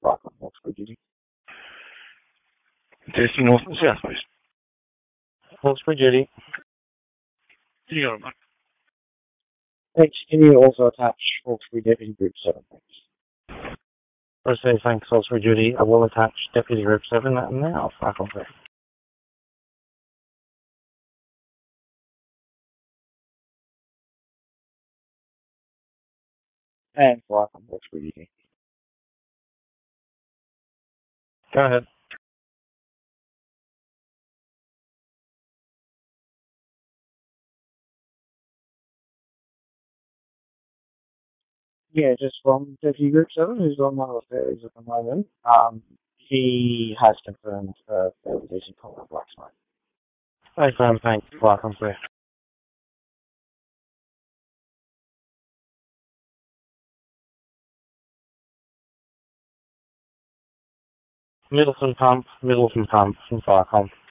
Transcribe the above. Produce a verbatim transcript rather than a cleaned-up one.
Welcome, Oxford Duty. Tasting north and south, please. Oxford Duty. You got it, mate. Thanks. Can you also attach Oxford Deputy Group seven, thanks? First say thanks, Oxford Duty. I will attach Deputy Group seven now. Back on there. And welcome, Oxford Duty. Go ahead. Yeah, just from Deputy Group seven, who's on my affairs at the moment. Um, he has confirmed a fairly decent call with Black Smoke. Thanks, man. Thanks. Welcome, sir. Middleton Pump, Middleton Pump, from Farcom.